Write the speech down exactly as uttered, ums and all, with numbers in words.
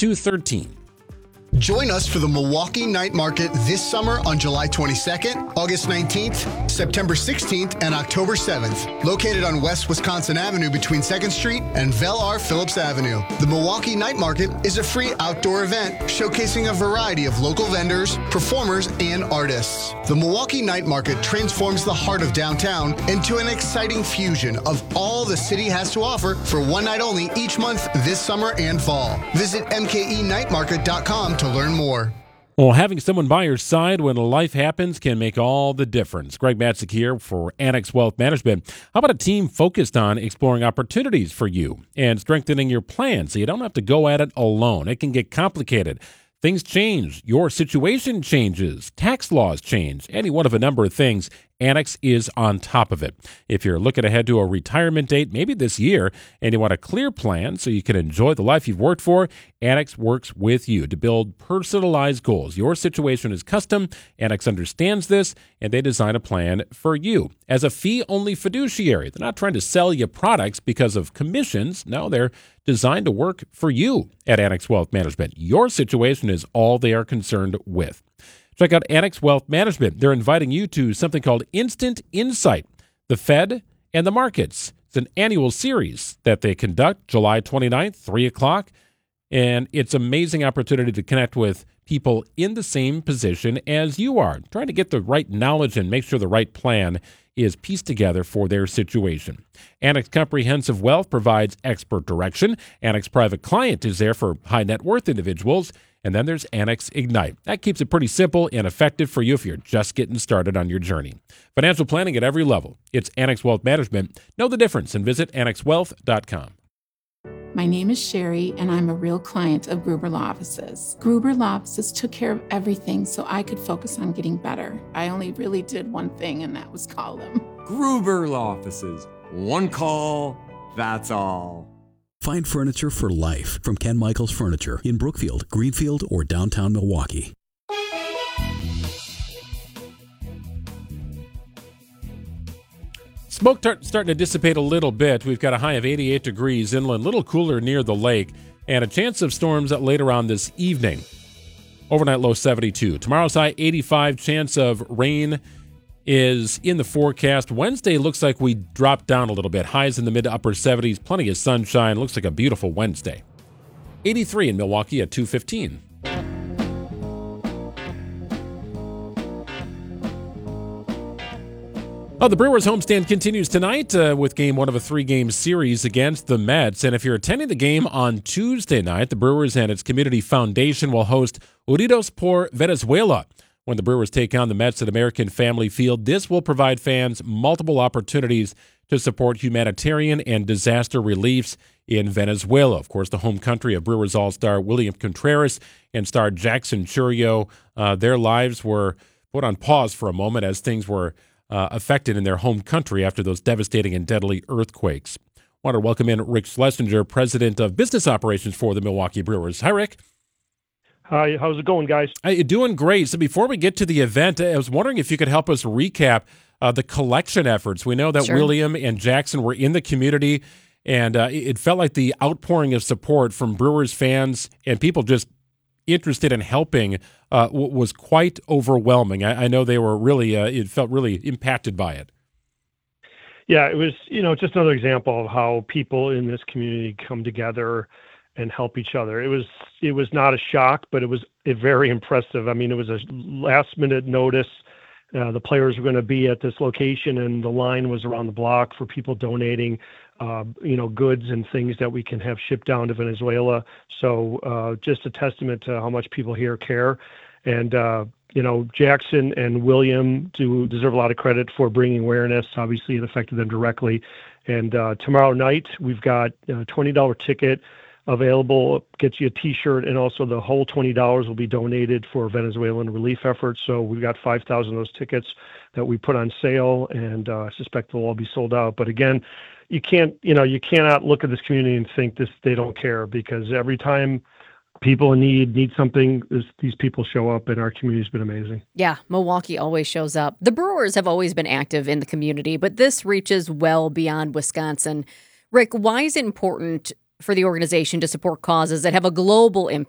two one three. Join us for the Milwaukee Night Market this summer on July twenty-second, August nineteenth, September sixteenth, and October seventh. Located on West Wisconsin Avenue between second Street and Vel R. Phillips Avenue. The Milwaukee Night Market is a free outdoor event showcasing a variety of local vendors, performers, and artists. The Milwaukee Night Market transforms the heart of downtown into an exciting fusion of all the city has to offer for one night only each month this summer and fall. Visit m k e night market dot com to learn more. Well, having someone by your side when life happens can make all the difference. Greg Matzik here for Annex Wealth Management. How about a team focused on exploring opportunities for you and strengthening your plan so you don't have to go at it alone? It can get complicated. Things change. Your situation changes. Tax laws change. Any one of a number of things. Annex is on top of it. If you're looking ahead to a retirement date, maybe this year, and you want a clear plan so you can enjoy the life you've worked for, Annex works with you to build personalized goals. Your situation is custom. Annex understands this, and they design a plan for you. As a fee-only fiduciary, they're not trying to sell you products because of commissions. No, they're designed to work for you at Annex Wealth Management. Your situation is all they are concerned with. Check out Annex Wealth Management. They're inviting you to something called Instant Insight, the Fed and the Markets. It's an annual series that they conduct July twenty-ninth, three o'clock, and it's an amazing opportunity to connect with people in the same position as you are, trying to get the right knowledge and make sure the right plan is pieced together for their situation. Annex Comprehensive Wealth provides expert direction. Annex Private Client is there for high net worth individuals. And then there's Annex Ignite. That keeps it pretty simple and effective for you if you're just getting started on your journey. Financial planning at every level. It's Annex Wealth Management. Know the difference and visit annex wealth dot com. My name is Sherry, and I'm a real client of Gruber Law Offices. Gruber Law Offices took care of everything so I could focus on getting better. I only really did one thing, and that was call them. Gruber Law Offices. One call, that's all. Find furniture for life from Ken Michaels Furniture in Brookfield, Greenfield, or downtown Milwaukee. Smoke tar- starting to dissipate a little bit. We've got a high of eighty-eight degrees inland, a little cooler near the lake, and a chance of storms later on this evening. Overnight low seventy-two. Tomorrow's high eighty-five. Chance of rain is in the forecast. Wednesday looks like we dropped down a little bit. Highs in the mid to upper seventies. Plenty of sunshine. Looks like a beautiful Wednesday. eighty-three in Milwaukee at two fifteen. Oh, the Brewers homestand continues tonight uh, with game one of a three-game series against the Mets. And if you're attending the game on Tuesday night, the Brewers and its community foundation will host Unidos por Venezuela. When the Brewers take on the Mets at American Family Field, this will provide fans multiple opportunities to support humanitarian and disaster reliefs in Venezuela. Of course, the home country of Brewers All-Star William Contreras and star Jackson Chourio. Uh, their lives were put on pause for a moment as things were uh, affected in their home country after those devastating and deadly earthquakes. I want to welcome in Rick Schlesinger, president of business operations for the Milwaukee Brewers. Hi, Rick. Hi, how's it going, guys? Uh, you're doing great. So before we get to the event, I was wondering if you could help us recap uh, the collection efforts. We know that Sure. William and Jackson were in the community, and uh, it felt like the outpouring of support from Brewers fans and people just interested in helping uh, w- was quite overwhelming. I, I know they were really, uh, it felt really impacted by it. Yeah, it was, you know, just another example of how people in this community come together and help each other. It was it was not a shock, but it was a very impressive. I mean, it was a last minute notice. Uh, the players were going to be at this location, and the line was around the block for people donating, uh, you know, goods and things that we can have shipped down to Venezuela. So uh, just a testament to how much people here care. And uh, you know, Jackson and William do deserve a lot of credit for bringing awareness. Obviously, it affected them directly. And uh, tomorrow night, we've got a twenty dollars ticket available, gets you a T-shirt, and also the whole twenty dollars will be donated for Venezuelan relief efforts. So we've got five thousand of those tickets that we put on sale, and uh, I suspect they'll all be sold out. But again, you can't, you know, you cannot look at this community and think this they don't care, because every time people in need need something, this, these people show up, and our community's been amazing. Yeah, Milwaukee always shows up. The Brewers have always been active in the community, but this reaches well beyond Wisconsin. Rick, why is it important for the organization to support causes that have a global impact